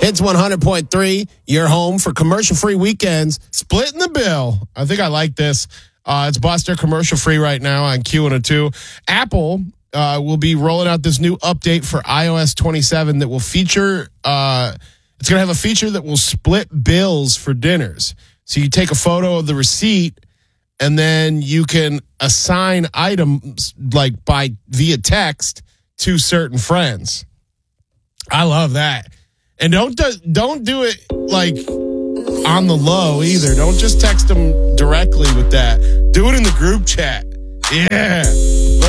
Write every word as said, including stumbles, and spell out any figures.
It's one hundred point three, your home for commercial-free weekends. Splitting the bill. I think I like this. Uh, it's Buster commercial-free right now on Q one oh two. Apple uh, will be rolling out this new update for i O S twenty-seven that will feature, uh, it's going to have a feature that will split bills for dinners. So you take a photo of the receipt, and then you can assign items like by via text to certain friends. I love that. And don't do, don't do it like on the low either. Don't just text them directly with that. Do it in the group chat. Yeah.